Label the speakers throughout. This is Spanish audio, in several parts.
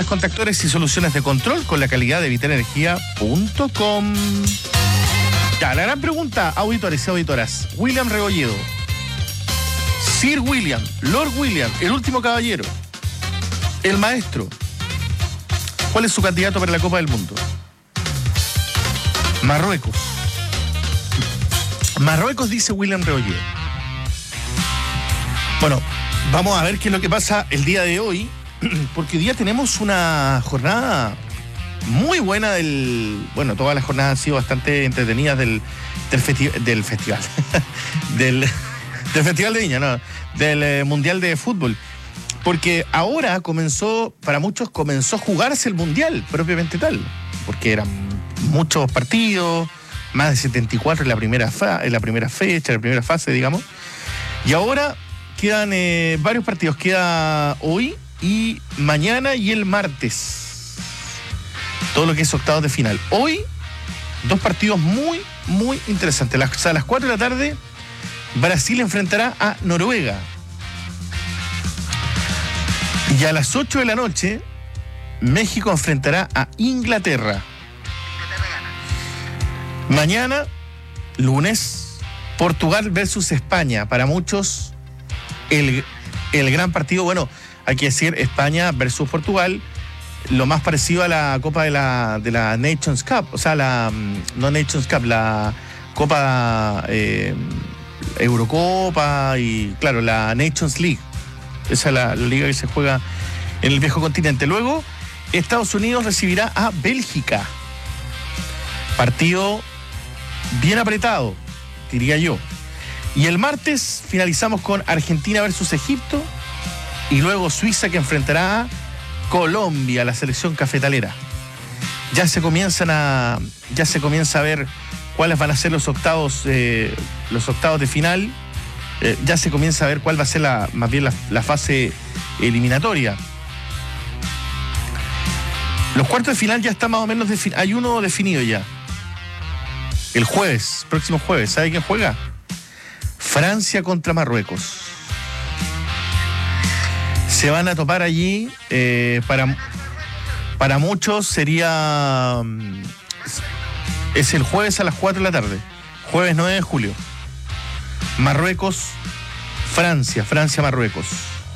Speaker 1: Lámparas, contactores y soluciones de control con la calidad de vitalenergia.com. Ya, la gran pregunta, auditores y auditoras. William Rebolledo, Sir William, Lord William, el último caballero, el maestro, ¿cuál es su candidato para la Copa del Mundo? Marruecos. Marruecos, dice William Rebolledo. Bueno, vamos a ver qué es lo que pasa el día de hoy, porque hoy día tenemos una jornada muy buena bueno, todas las jornadas han sido bastante entretenidas del festival. del Festival de Viña, no, del Mundial de Fútbol. Porque ahora para muchos comenzó a jugarse el Mundial, propiamente tal. Porque eran muchos partidos, más de 74 en la primera fecha, en la primera fase, digamos. Y ahora quedan varios partidos. Queda hoy y mañana y el martes. Todo lo que es octavos de final. Hoy, dos partidos muy, muy interesantes. A las 4 de la tarde, Brasil enfrentará a Noruega. Y a las 8 de la noche, México enfrentará a Inglaterra. Mañana, lunes, Portugal versus España. Para muchos, el gran partido. Bueno, hay que decir España versus Portugal. Lo más parecido a la Copa de la Nations Cup. O sea, no Nations Cup, la Copa Eurocopa y, claro, la Nations League. Esa es la liga que se juega en el viejo continente. Luego, Estados Unidos recibirá a Bélgica. Partido bien apretado, diría yo. Y el martes finalizamos con Argentina versus Egipto y luego Suiza, que enfrentará a Colombia, la selección cafetalera. Ya se comienza a ver cuáles van a ser los octavos de final. Ya se comienza a ver cuál va a ser más bien la fase eliminatoria. Los cuartos de final ya están más o menos definidos. Hay uno definido ya. El próximo jueves. ¿Sabe quién juega? Francia contra Marruecos. Se van a topar allí. Para muchos sería... Es el jueves a las 4 de la tarde. Jueves 9 de julio. Francia-Marruecos.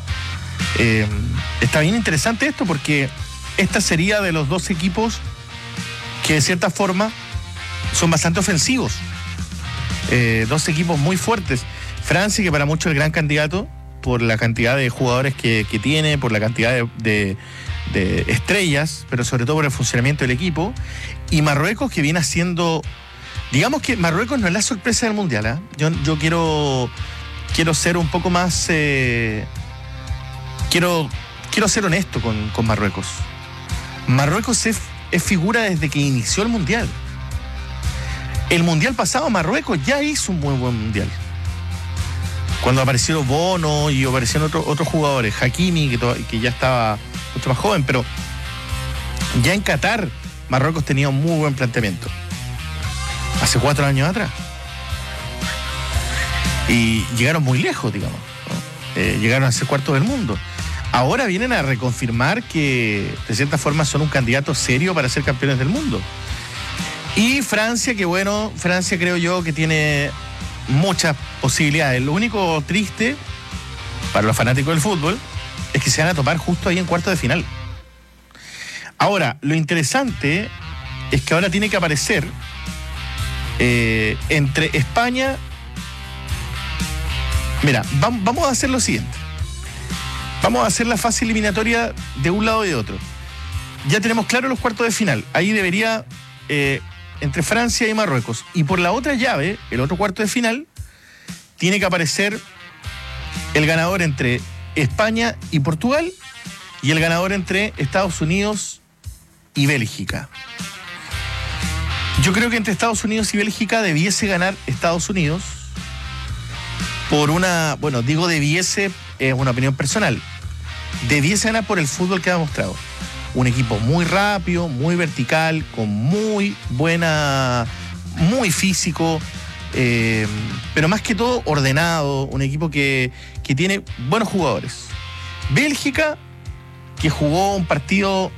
Speaker 1: Está bien interesante esto porque esta sería de los dos equipos que de cierta forma son bastante ofensivos. Dos equipos muy fuertes. Francia, que para muchos es el gran candidato por la cantidad de jugadores que tiene, por la cantidad de estrellas, pero sobre todo por el funcionamiento del equipo. Y Marruecos, que viene haciendo... Digamos que Marruecos no es la sorpresa del Mundial, ¿eh? Yo quiero ser un poco más... Quiero ser honesto con Marruecos. Marruecos es figura desde que inició el Mundial. El Mundial pasado Marruecos ya hizo un muy buen Mundial. Cuando aparecieron Bono y aparecieron otros jugadores, Hakimi, que ya estaba mucho más joven, pero ya en Qatar Marruecos tenía un muy buen planteamiento. Hace 4 años atrás. Y llegaron muy lejos, digamos, ¿no? Llegaron a ser cuartos del mundo. Ahora vienen a reconfirmar que de cierta forma son un candidato serio para ser campeones del mundo. Y Francia, que bueno, Francia creo yo que tiene muchas posibilidades. Lo único triste para los fanáticos del fútbol es que se van a topar justo ahí en cuartos de final. Ahora, lo interesante es que ahora tiene que aparecer entre España... Mira, vamos a hacer lo siguiente. Vamos a hacer la fase eliminatoria de un lado y de otro. Ya tenemos claro los cuartos de final. Ahí debería... entre Francia y Marruecos. Y por la otra llave, el otro cuarto de final, tiene que aparecer el ganador entre España y Portugal y el ganador entre Estados Unidos y Bélgica. Yo creo que entre Estados Unidos y Bélgica debiese ganar Estados Unidos por una... Bueno, digo debiese, es una opinión personal. Debiese ganar por el fútbol que ha mostrado. Un equipo muy rápido, muy vertical, con muy buena, muy físico, pero más que todo ordenado, un equipo que tiene buenos jugadores. Bélgica, que jugó un partido